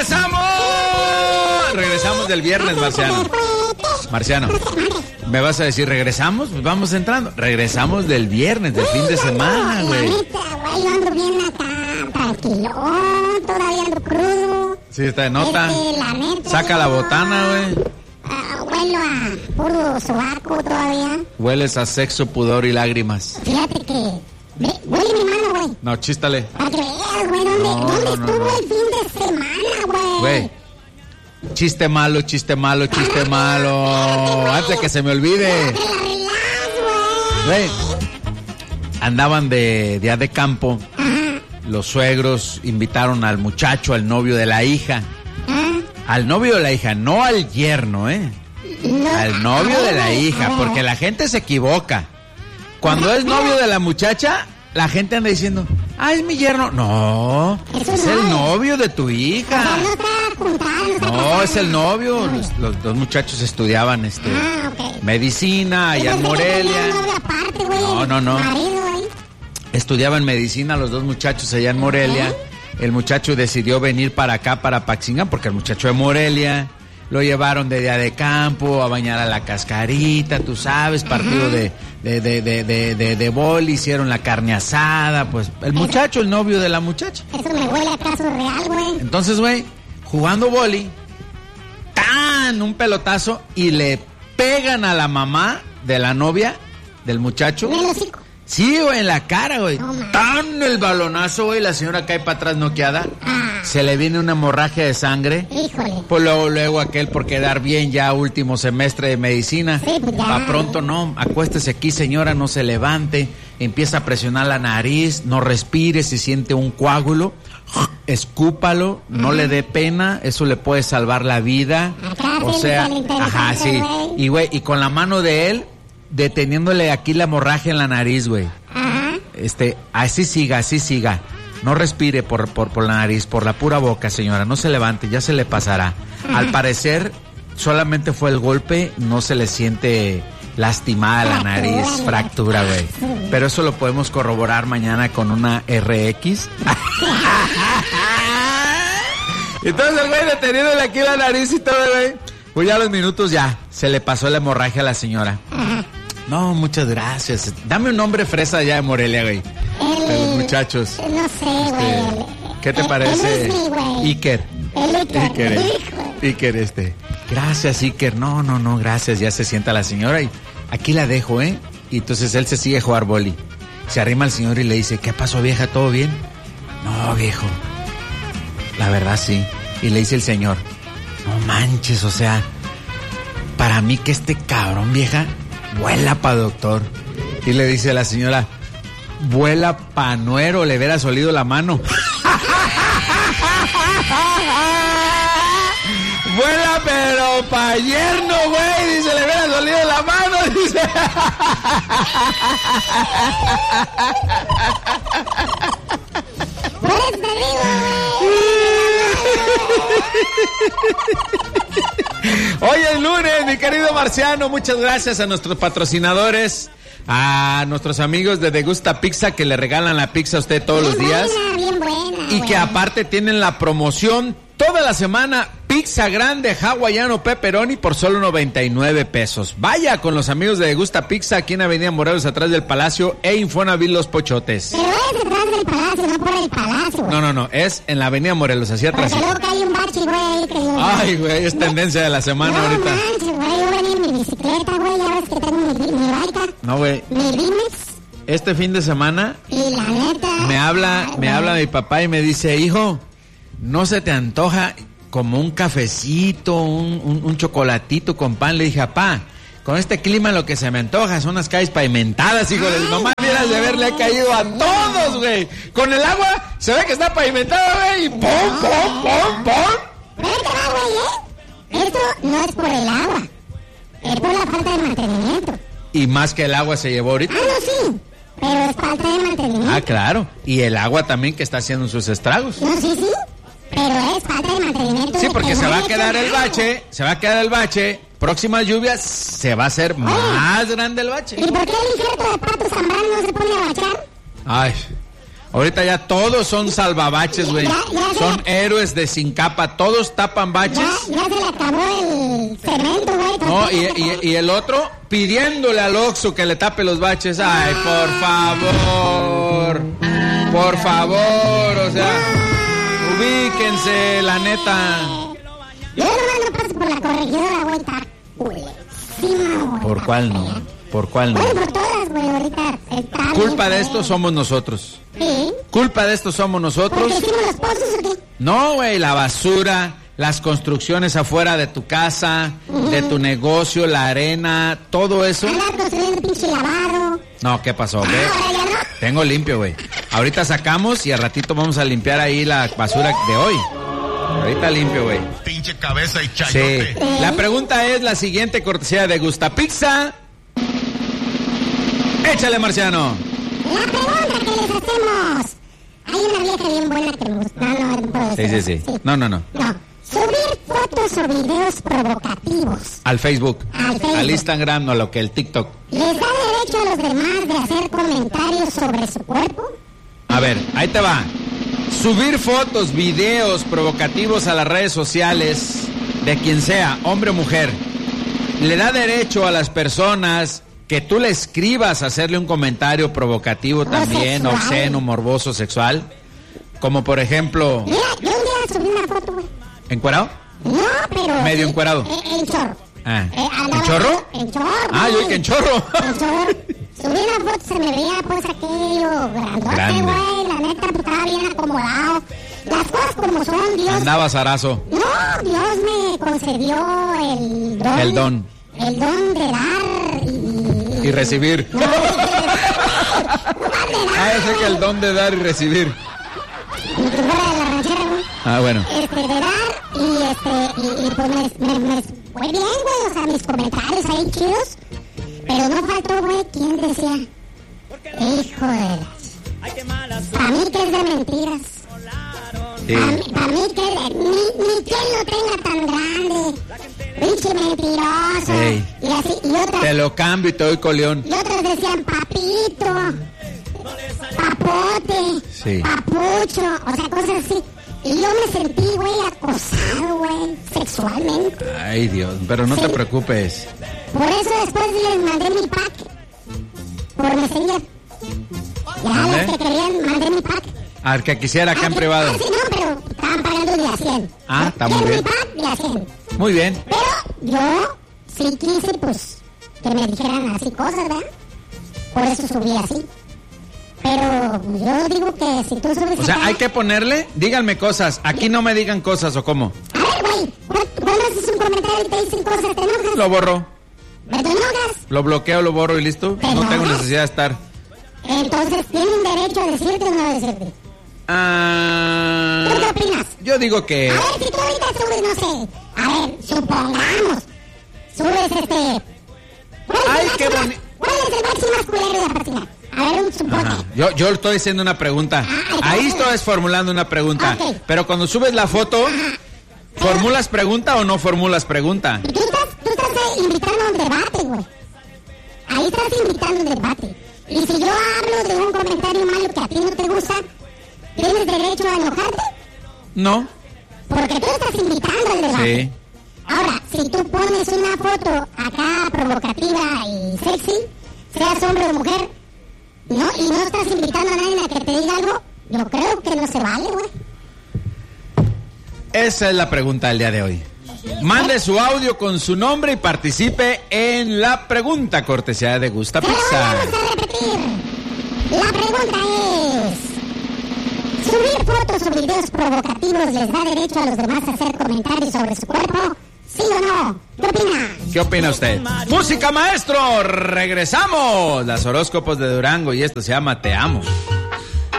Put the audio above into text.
Regresamos del viernes, Marciano. ¿Me vas a decir regresamos? Pues vamos entrando. Regresamos del viernes, del fin de semana, güey. Yo ando bien acá, tranquilo. Todavía ando crudo. Sí, está de nota. La neta, saca la botana, güey. Huelo a puro sobaco todavía. Hueles a sexo, pudor y lágrimas. Fíjate que... huele mi mano, güey. No, chístale. Para que veas, güey, ¿dónde estuvo el fin de semana, güey? Güey. Chiste malo. Antes de que se me olvide. Güey. Andaban de día de campo. Los suegros invitaron al muchacho, al novio de la hija. Al novio de la hija, no al yerno, al novio de la hija, porque la gente se equivoca. Cuando es novio de la muchacha, la gente anda diciendo, es mi yerno. No, es el novio de tu hija. No, es el novio. Los dos muchachos estudiaban medicina allá en Morelia. No. Estudiaban medicina los dos muchachos allá en Morelia. El muchacho decidió venir para acá, para Paxingán, porque el muchacho de Morelia lo llevaron de día de campo a bañar a la cascarita, tú sabes, partido de boli, hicieron la carne asada, pues el muchacho, el novio de la muchacha. Eso me huele a caso real, güey. Entonces, güey, jugando boli, un pelotazo y le pegan a la mamá de la novia del muchacho. Sí, güey, en la cara, güey. Tan el balonazo, güey, la señora cae para atrás noqueada. Se le viene una hemorragia de sangre. Híjole. Pues luego aquel por quedar bien ya último semestre de medicina. Sí, pues ya. Pa' pronto no, acuéstese aquí, señora, no se levante. Empieza a presionar la nariz, no respire, si siente un coágulo, escúpalo, no le dé pena, eso le puede salvar la vida. O sea, sí. Y güey, y con la mano de él deteniéndole aquí la hemorragia en la nariz, güey. Así siga. No respire por la nariz, por la pura boca, señora. No se levante, ya se le pasará. Al parecer, solamente fue el golpe, no se le siente lastimada la nariz, fractura, güey. Pero eso lo podemos corroborar mañana con una RX. Entonces el güey deteniéndole aquí la nariz y todo, güey. Pues ya a los minutos ya, se le pasó la hemorragia a la señora. No, muchas gracias. Dame un nombre fresa allá de Morelia, güey. De los muchachos. No sé, güey. ¿Qué te parece? Iker. Iker, Gracias, Iker. No, gracias. Ya se sienta la señora y aquí la dejo, Y entonces él se sigue a jugar boli. Se arrima al señor y le dice, ¿qué pasó, vieja? ¿Todo bien? No, viejo. La verdad, sí. Y le dice el señor, no manches, o sea, para mí que este cabrón, vieja, vuela pa' doctor. Y le dice la señora, vuela pa' nuero, le hubieras olido la mano. Vuela pero pa' yerno, güey, dice, le hubieras olido la mano, dice. Pues te digo, Hoy es lunes, mi querido Marciano. Muchas gracias a nuestros patrocinadores, a nuestros amigos de Degusta Pizza que le regalan la pizza a usted todos los días. Bien buena, y que aparte tienen la promoción toda la semana, pizza grande hawaiano pepperoni por solo 99 pesos. Vaya con los amigos de Degusta Pizza aquí en Avenida Morelos, atrás del Palacio e Infonavit Los Pochotes. Pero es detrás del Palacio, no por el Palacio. No, es en la Avenida Morelos, hacia atrás. Porque luego que hay un bache, güey. Ay, güey, es tendencia de la semana ahorita. No manches, güey, yo venía en mi bicicleta, güey, ya ves que tengo mi bike. No, güey. Mi Rimex. Este fin de semana y la neta, me habla mi papá y me dice, hijo, ¿no se te antoja como un cafecito, un chocolatito con pan? Le dije, papá, con este clima lo que se me antoja son unas calles pavimentadas, hijo. Nomás vieras de haberle caído a todos, güey. Con el agua se ve que está pavimentada, güey, y ¡pum! Pero te va, güey, Esto no es por el agua, es por la falta de mantenimiento. Y más que el agua se llevó ahorita. No, sí, pero es falta de mantenimiento. Claro, y el agua también que está haciendo sus estragos. No, sí, pero es falta de mantenimiento. Sí, porque se va a quedar el bache, próximas lluvias se va a hacer más grande el bache. ¿Y por qué el injerto de Pato Zambrano no se pone a bachar? Ay, Ahorita ya todos son salvabaches, güey. Son héroes de sin capa. Todos tapan baches. Ya se le acabó el cemento, güey. No, y el otro pidiéndole al Oxxo que le tape los baches. Ay, por favor. Por favor, o sea, ubíquense, la neta. Yo no paso por la corregidora, güey. Está culísima, güey. ¿Por cuál no? ¿Por cuál no? Bueno, por todas, güey, ahorita. Culpa de esto somos nosotros. Sí. Culpa de esto somos nosotros. ¿Porque hicimos los pozos o qué? No, güey, la basura, las construcciones afuera de tu casa, de tu negocio, la arena, todo eso. Andar construyendo pinche lavado. No, ¿qué pasó, güey? Ahora ya no. Tengo limpio, güey. Ahorita sacamos y al ratito vamos a limpiar ahí la basura de hoy. Ahorita limpio, güey. Pinche cabeza y chayote. Sí. La pregunta es la siguiente, cortesía de Gusta Pizza. Échale, Marciano. La pregunta que les hacemos. Hay una vieja bien buena que me gusta. No puedo decir. Sí. No. No. Subir fotos o videos provocativos. Al Facebook. Al Facebook. Al Instagram o lo que el TikTok. ¿Les da derecho a los demás de hacer comentarios sobre su cuerpo? A ver, ahí te va. Subir fotos, videos provocativos a las redes sociales de quien sea, hombre o mujer, le da derecho a las personas que tú le escribas a hacerle un comentario provocativo también, sexual. obsceno, morboso, sexual. Como por ejemplo... Mira, yo un día subí una foto, güey. ¿Encuerado? No, pero... Medio encuerado. En chorro. Ah. Andaba- ¿En chorro? En chorro. Ah, yo güey. que en chorro. En chorro. Subí una foto, se me veía pues aquello grandote, Grande. güey. La neta, pues, estaba bien acomodado. Las cosas como son, Dios... Andaba zarazo. No, Dios me concedió el don. El don de dar Y recibir. No, de Ah, ese que el don de dar y recibir. mi figura de la ranchera, güey. Ah, bueno. De dar y pues me fue bien, güey, o sea, mis comentarios ahí chidos, pero no faltó, güey, quien decía, hijo de las... Para mí que es de mentiras. Sí. Para mí que ni quien lo tenga tan grande. Pinche mentiroso. Ey. Y así, y otras... Te lo cambio y te doy coleón. Y otros decían papito, papote, Sí. papucho, o sea, cosas así. Y yo me sentí, güey, acosado, güey, sexualmente. Ay, Dios, pero no Sí. te preocupes. Por eso después les mandé mi pack por Messenger. Ya ¿Mandé? los que querían, mandé mi pack. Al que quisiera acá en privado. Sí, no, pero estaban pagando de a 100. Ah, está muy ¿Quieres bien. mi pack? De a 100. Muy bien. Pero yo sí quise, pues, que me dijeran así cosas, ¿verdad? Por eso subí así. Pero yo digo que si tú subes O sea, acá... hay que ponerle, díganme cosas. Aquí no me digan cosas o cómo. A ver, güey, cuando haces un comentario y te dicen cosas, te enojas. Lo borro, ¿Me te enojas? lo bloqueo, lo borro y listo. No tengo necesidad de estar. Entonces, ¿tienen derecho a decirte o no a decirte? ¿Tú qué opinas? Yo digo que... A ver, si tú ahorita subes, no sé, a ver, supongamos, subes Ay, qué bonito. ¿Cuál es el máximo más culero de la página? A ver, un suponte. Ajá. Yo estoy haciendo una pregunta. Ahí estoy formulando una pregunta. Ok. Pero cuando subes la foto, ¿formulas pregunta o no formulas pregunta? Y tú estás invitando a un debate, güey. Ahí estás invitando a un debate. Y si yo hablo de un comentario malo que a ti no te gusta, ¿tienes derecho a enojarte? No. Porque tú estás invitando al debate. Sí. Ahora, si tú pones una foto acá provocativa y sexy, seas hombre o mujer, ¿no? Y no estás invitando a nadie a que te diga algo, yo creo que no se vale, güey. Esa es la pregunta del día de hoy. Mande su audio con su nombre y participe en la pregunta cortesía de Gusta Se lo Pizza. vamos a repetir. La pregunta es... ¿Subir fotos o videos provocativos les da derecho a los demás a hacer comentarios sobre su cuerpo? ¿Sí o no? ¿Qué opina? ¿Qué opina usted? Música, maestro. Regresamos. Las horóscopos de Durango y esto se llama Te Amo.